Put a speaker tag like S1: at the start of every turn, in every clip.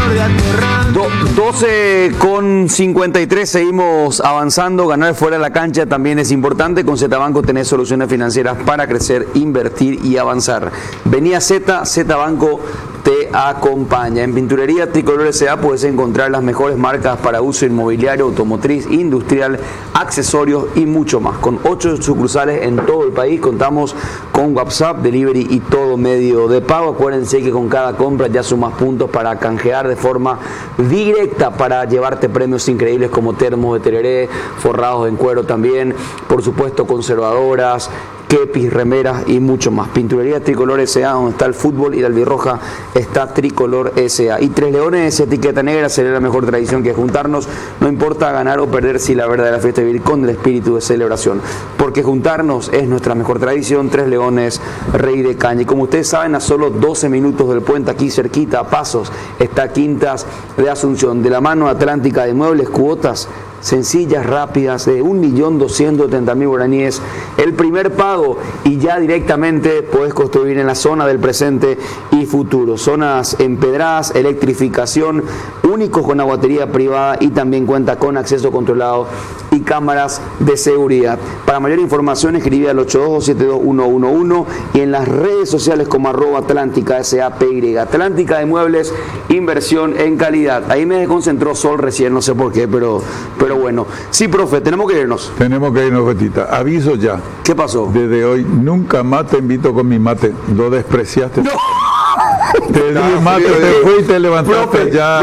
S1: 12:53, seguimos avanzando. Ganar fuera de la cancha también es importante. Con Zbanco tenés soluciones financieras para crecer, invertir y avanzar. Vení a Zbanco te acompaña. En Pinturería Tricolor S.A. puedes encontrar las mejores marcas para uso inmobiliario, automotriz, industrial, accesorios y mucho más. Con 8 sucursales en todo el país, contamos con WhatsApp, delivery y todo medio de pago. Acuérdense que con cada compra ya sumas puntos para canjear de forma directa para llevarte premios increíbles como termos de tereré, forrados en cuero también, por supuesto conservadoras, kepis, remeras y mucho más. Pinturería Tricolor S.A., donde está el fútbol y la albirroja, está Tricolor S.A. Y Tres Leones, etiqueta negra, sería la mejor tradición que juntarnos, no importa ganar o perder, si la verdadera fiesta de vivir con el espíritu de celebración, porque juntarnos es nuestra mejor tradición. Tres Leones, Rey de Caña. Y como ustedes saben, a solo 12 minutos del puente, aquí cerquita, a pasos, está Quintas de Asunción, de la mano Atlántica de Muebles, cuotas sencillas, rápidas, de 1.270.000 guaraníes, el primer pago, y ya directamente puedes construir en la zona del presente y futuro. Zonas empedradas, electrificación, únicos con aguatería privada, y también cuenta con acceso controlado y cámaras de seguridad. Para mayor información escribe al 822-72111 y en las redes sociales como @Atlántica SAPY. Atlántica de Muebles, inversión en calidad. Ahí me desconcentró Sol recién, no sé por qué, pero bueno. Sí, profe, tenemos que irnos.
S2: Tenemos que irnos, Betita. Aviso ya.
S1: ¿Qué pasó?
S2: Desde hoy nunca más te invito con mi mate. Lo despreciaste.
S1: ¡No!
S2: Te di mate, te fui y te levantaste.
S1: Profe,
S2: ya.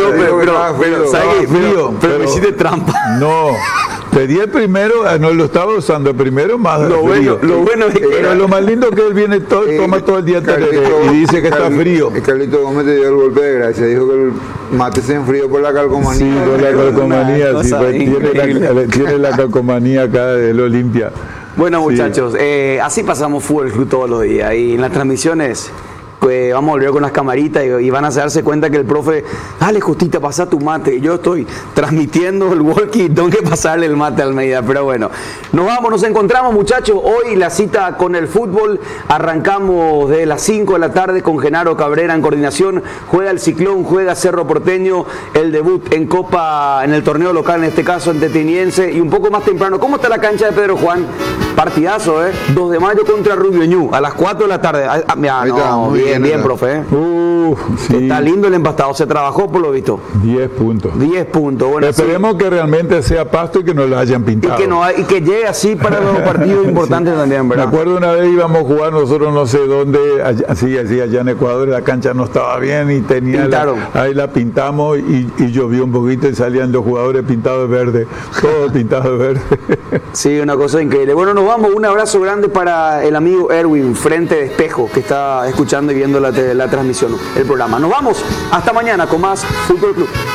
S1: Pero me hiciste trampa.
S2: No. Pedí el primero, no lo estaba usando, el primero más
S1: lo
S2: frío.
S1: Bueno es que
S2: pero lo más lindo es que él viene toma todo el día y dice que está frío.
S3: Carlito Gómez te dio el golpe de gracia, dijo que el mate se enfrió por la calcomanía.
S2: Sí, por la calcomanía, sí, pues tiene la calcomanía acá de lo limpia.
S1: Bueno, muchachos, así pasamos Fútbol Club todos los días, y en las transmisiones vamos a volver con las camaritas y van a darse cuenta que el profe, dale Justita, pasa tu mate, y yo estoy transmitiendo el walkie, tengo que pasarle el mate a Almeida. Pero bueno, nos encontramos, muchachos. Hoy la cita con el fútbol, arrancamos de las 5 de la tarde con Genaro Cabrera en coordinación, juega el Ciclón, juega Cerro Porteño, el debut en Copa, en el torneo local, en este caso en Tetiniense, y un poco más temprano, ¿cómo está la cancha de Pedro Juan? Partidazo, 2 de mayo contra Rubio Ñu, a las 4 de la tarde. Bien, profe.
S2: Sí.
S1: Está lindo el empastado, se trabajó por lo visto.
S2: 10 puntos.
S1: 10 puntos. Bueno,
S2: esperemos que realmente sea pasto y que no lo hayan pintado.
S1: Y que llegue así para los partidos importantes también, ¿verdad?
S2: Me acuerdo una vez íbamos a jugar nosotros no sé dónde, allá en Ecuador, la cancha no estaba bien y tenía ahí la pintamos y llovió un poquito y salían los jugadores pintados de verde, todos pintados de verde.
S1: Sí, una cosa increíble. Bueno, nos vamos. Un abrazo grande para el amigo Erwin, frente de espejo, que está escuchando y viendo la transmisión, el programa. Nos vamos. Hasta mañana con más Fútbol Club.